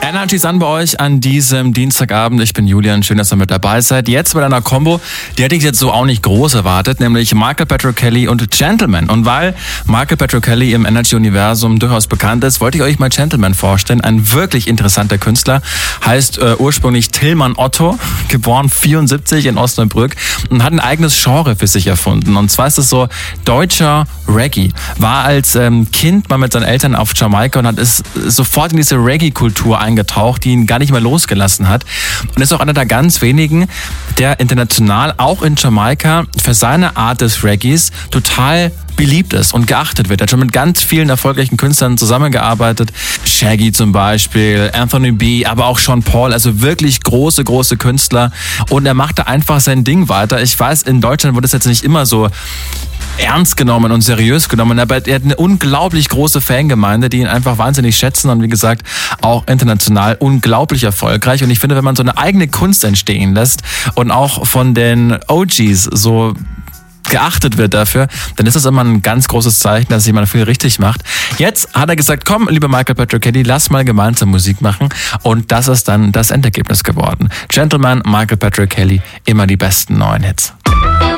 Energy Sun bei euch an diesem Dienstagabend. Ich bin Julian, schön, dass ihr mit dabei seid. Jetzt mit einer Combo, die hätte ich jetzt so auch nicht groß erwartet, nämlich Michael Patrick Kelly und Gentleman. Und weil Michael Patrick Kelly im Energy-Universum durchaus bekannt ist, wollte ich euch mal Gentleman vorstellen. Ein wirklich interessanter Künstler, heißt ursprünglich Tillmann Otto, geboren 74 in Osnabrück und hat ein eigenes Genre für sich erfunden. Und zwar ist es so deutscher Reggae. War als Kind mal mit seinen Eltern auf Jamaika und ist sofort in diese Reggae-Kultur eingetaucht, die ihn gar nicht mehr losgelassen hat. Und ist auch einer der ganz wenigen, der international, auch in Jamaika, für seine Art des Reggaes total beliebt ist und geachtet wird. Er hat schon mit ganz vielen erfolgreichen Künstlern zusammengearbeitet. Shaggy zum Beispiel, Anthony B., aber auch Sean Paul, also wirklich große Künstler. Und er machte einfach sein Ding weiter. Ich weiß, in Deutschland wurde es jetzt nicht immer so ernst genommen und seriös genommen, aber er hat eine unglaublich große Fangemeinde, die ihn einfach wahnsinnig schätzen und wie gesagt auch international unglaublich erfolgreich. Und ich finde, wenn man so eine eigene Kunst entstehen lässt und auch von den OGs so geachtet wird dafür, dann ist das immer ein ganz großes Zeichen, dass jemand viel richtig macht. Jetzt hat er gesagt, komm, lieber Michael Patrick Kelly, lass mal gemeinsam Musik machen, und das ist dann das Endergebnis geworden. Gentleman, Michael Patrick Kelly, immer die besten neuen Hits.